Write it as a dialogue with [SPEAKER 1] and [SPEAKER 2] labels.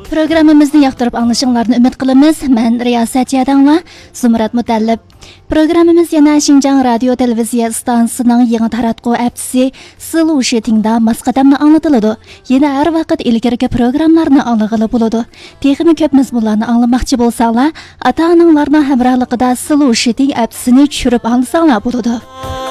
[SPEAKER 1] Programmamizni yoqtirib anglashinglarni umid qilamiz. Men Riyosat Yadangva, Zumrat Mutallib. Programmamiz yana Xinjiang radio televiziya stansiyasining yangi taratquv apsi Silu Shitingda masqadamni anglatiladi. Yana har vaqt ilgirki programmalarni anglag'ili bo'ladi. Texnik ko'p mazmunlarni anglamoqchi bo'lsanglar, ota-onanglarning hamrohligida Silu Shiting appsini tushirib anglasanglar bo'ladi.